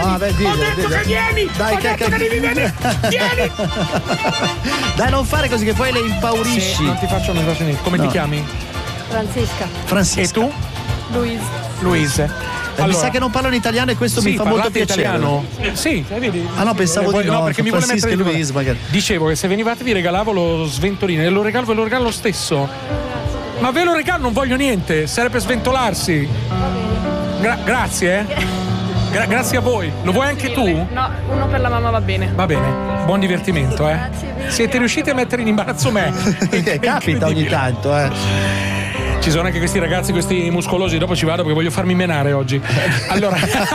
Ho detto che vieni! Dai, ho detto che devi venire! Vieni! Dai, non fare così che poi le impaurisci. Sì, non ti faccio niente. Come ti chiami? Francesca. E tu? Luise. Mi sa che non parlano italiano e questo mi fa molto piacere. Italiano? Sì, vedi? Ah no, pensavo di no. No, perché mi vuole mettere Luis, magari. Dicevo che se venivate vi regalavo lo sventolino e ve lo regalo lo stesso. Ma ve lo regalo, non voglio niente, serve per sventolarsi. Grazie, grazie a voi. Lo vuoi anche tu? No, uno per la mamma va bene. Va bene, buon divertimento, Siete riusciti a mettere in imbarazzo me? Capita ogni tanto, Ci sono anche questi ragazzi, questi muscolosi. Dopo ci vado perché voglio farmi menare oggi. Allora,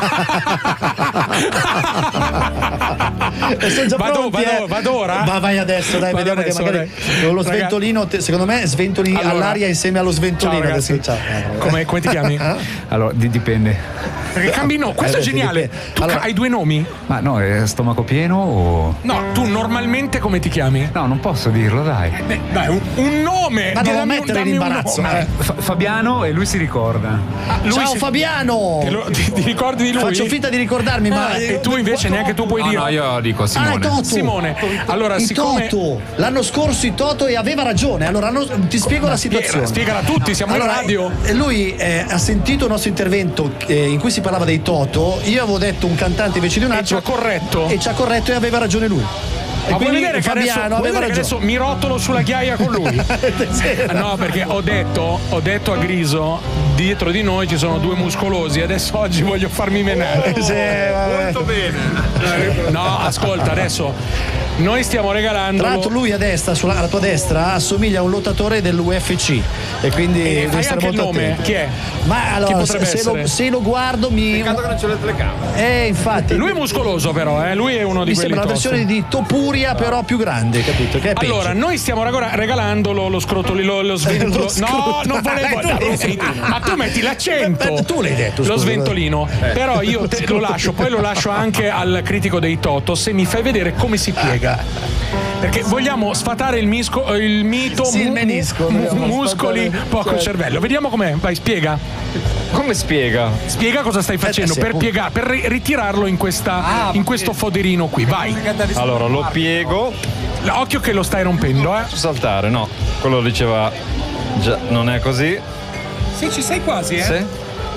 sono già vado ora? Ma vai adesso, dai, vediamo adesso, che magari con lo sventolino, secondo me sventoli all'aria insieme allo sventolino. Ciao. Come ti chiami? Allora, dipende. Perché cambi no, questo è geniale. Tu hai due nomi? Ma no, è stomaco pieno o. No, tu normalmente come ti chiami? No, non posso dirlo, dai. Dai, un nome! Ma devo mettere in imbarazzo. Fabiano, e lui si ricorda. Ciao Fabiano! Ti ricordi di lui? Faccio finta di ricordarmi, ma. E tu invece neanche tu puoi dire. No, io dico Simone. Toto. Simone. Allora, siccome Toto. L'anno scorso il Toto e aveva ragione. Allora ti spiego la situazione. Spiegala a tutti, siamo in radio. Lui ha sentito il nostro intervento in cui si parlava dei Toto. Io avevo detto un cantante invece di un altro. E ci ha corretto e aveva ragione lui. Ma vuoi vedere che Fabiano aveva ragione. Adesso mi rotolo sulla ghiaia con lui? No, perché ho detto a Griso, dietro di noi ci sono due muscolosi, adesso oggi voglio farmi menare. Molto bene. No, ascolta, adesso noi stiamo regalando. Tra l'altro lui a destra, alla tua destra, assomiglia a un lottatore dell'UFC e quindi devi stare anche molto il nome? attento. Chi è? Ma allora, Chi potrebbe essere? se lo guardo mi. Peccato che non c'è le telecamere. Infatti. Lui è muscoloso però, lui è uno di mi quelli sembra una versione di Topuria però più grande, capito? Che è allora, peggio. noi stiamo regalando lo scrotolino, lo sventolino. No, non volevo. Ma tu metti l'accento. Tu l'hai detto. Lo sventolino. Però io lo lascio, poi lo lascio anche al critico dei Toto se mi fai vedere come si piega. Perché vogliamo sfatare il mito il menisco, muscoli, poco cervello. Vediamo com'è. Vai, spiega. Come spiega? Spiega cosa stai facendo per ritirarlo in questo foderino qui. Vai. Allora, lo piego. Occhio che lo stai rompendo, Saltare, no. Quello diceva già, non è così. Sì, ci sei quasi, Sì.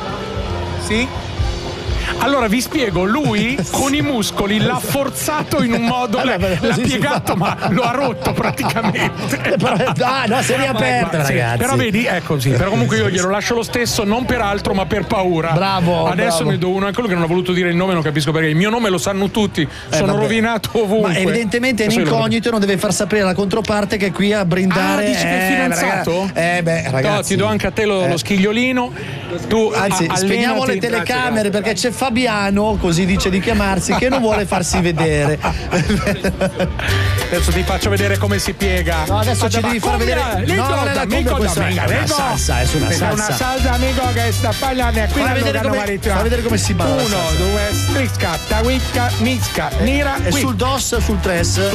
Sì? Allora vi spiego, lui con i muscoli l'ha forzato in un modo, l'ha piegato ma lo ha rotto praticamente. No, si è riaperta, ragazzi. Però vedi, è così. Però comunque io glielo lascio lo stesso, non per altro ma per paura. Bravo. Adesso ne do uno anche quello che non ha voluto dire il nome, non capisco perché. Il mio nome lo sanno tutti, sono rovinato ovunque. Ma evidentemente è in incognito, non deve far sapere alla controparte che è qui a brindare. Dici che è fidanzato? Ragazzi. No, ti do anche a te lo schigliolino. Tu anzi, spegniamo le telecamere perché c'è Fabiano, così dice di chiamarsi, che non vuole farsi vedere. Adesso ti faccio vedere come si piega. No, adesso ci devi far vedere. No, non è la cumbia, questa è una salsa, è una salsa. È una salsa, amico, che sta parlando qui. Fa vedere come si balla. 1, 2, strisca, tawicca, misca, nera. E sul dos, sul tres.